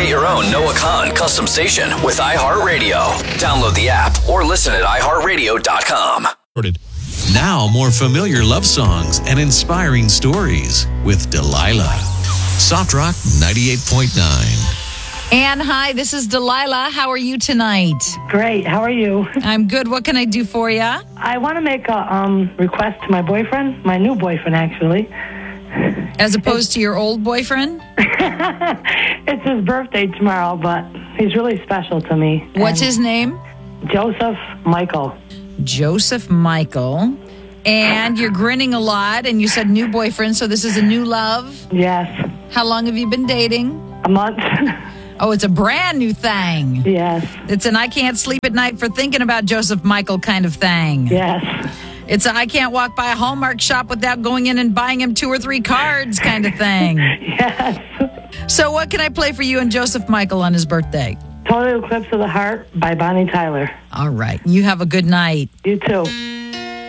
Create your own Noah Khan custom station with iHeartRadio. Download the app or listen at iHeartRadio.com. Now, more familiar love songs and inspiring stories with Delilah. Soft Rock 98.9. Ann, hi, this is Delilah. How are you tonight? Great. How are you? I'm good. What can I do for you? I want to make a request to my boyfriend, my new boyfriend, actually. As opposed to your old boyfriend? It's his birthday tomorrow, but he's really special to me. What's his name? Joseph Michael. Joseph Michael. And you're grinning a lot, and you said new boyfriend, so this is a new love? Yes. How long have you been dating? A month. Oh, it's a brand new thing. Yes. It's an I can't sleep at night for thinking about Joseph Michael kind of thing. Yes. It's a I can't walk by a Hallmark shop without going in and buying him 2 or 3 cards kind of thing. Yes. So what can I play for you and Joseph Michael on his birthday? Total Eclipse of the Heart by Bonnie Tyler. All right. You have a good night. You too.